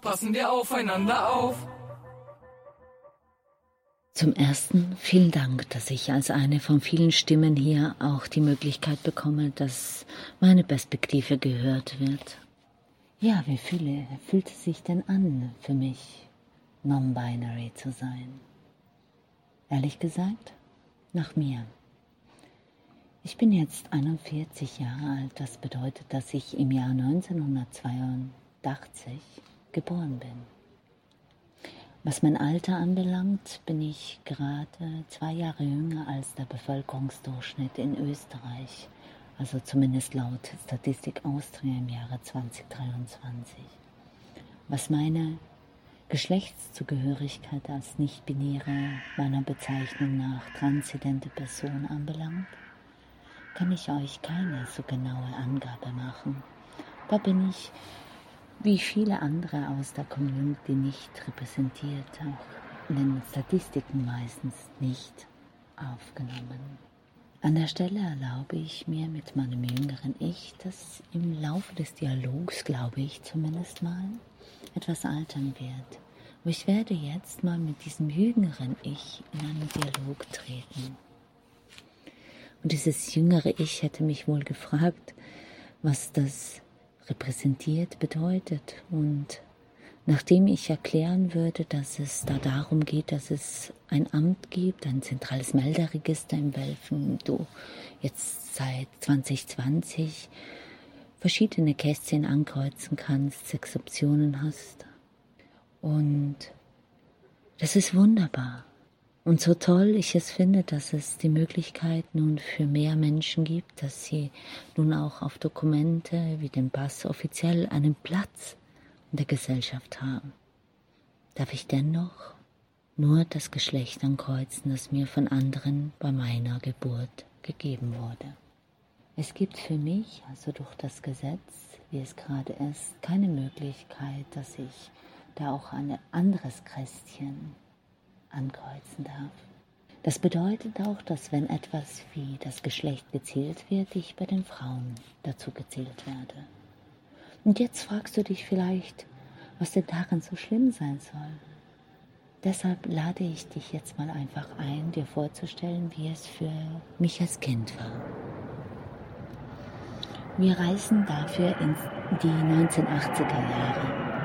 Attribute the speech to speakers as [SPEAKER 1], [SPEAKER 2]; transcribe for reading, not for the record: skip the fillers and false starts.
[SPEAKER 1] Passen wir aufeinander auf.
[SPEAKER 2] Zum Ersten vielen Dank, dass ich als eine von vielen Stimmen hier auch die Möglichkeit bekomme, dass meine Perspektive gehört wird. Ja, wie fühlt es sich denn an für mich, non-binary zu sein? Ehrlich gesagt, nach mir. Ich bin jetzt 41 Jahre alt, das bedeutet, dass ich im Jahr 1982 geboren bin. Was mein Alter anbelangt, bin ich gerade 2 Jahre jünger als der Bevölkerungsdurchschnitt in Österreich, also zumindest laut Statistik Austria im Jahre 2023. Was meine Geschlechtszugehörigkeit als nicht-binäre, meiner Bezeichnung nach transidente Person anbelangt, kann ich euch keine so genaue Angabe machen. Da bin ich, wie viele andere aus der Community, nicht repräsentiert, auch in den Statistiken meistens nicht aufgenommen. An der Stelle erlaube ich mir mit meinem jüngeren Ich, dass im Laufe des Dialogs, glaube ich zumindest mal, etwas altern wird. Aber ich werde jetzt mal mit diesem jüngeren Ich in einen Dialog treten. Und dieses jüngere Ich hätte mich wohl gefragt, was das repräsentiert bedeutet. Und nachdem ich erklären würde, dass es da darum geht, dass es ein Amt gibt, ein zentrales Melderegister, in welchem du jetzt seit 2020 verschiedene Kästchen ankreuzen kannst, 6 Optionen hast. Und das ist wunderbar. Und so toll ich es finde, dass es die Möglichkeit nun für mehr Menschen gibt, dass sie nun auch auf Dokumente wie dem Pass offiziell einen Platz in der Gesellschaft haben. Darf ich dennoch nur das Geschlecht ankreuzen, das mir von anderen bei meiner Geburt gegeben wurde. Es gibt für mich, also durch das Gesetz, wie es gerade ist, keine Möglichkeit, dass ich da auch ein anderes Kästchen ankreuzen darf. Das bedeutet auch, dass wenn etwas wie das Geschlecht gezählt wird, ich bei den Frauen dazu gezählt werde. Und jetzt fragst du dich vielleicht, was denn daran so schlimm sein soll. Deshalb lade ich dich jetzt mal einfach ein, dir vorzustellen, wie es für mich als Kind war. Wir reisen dafür in die 1980er Jahre.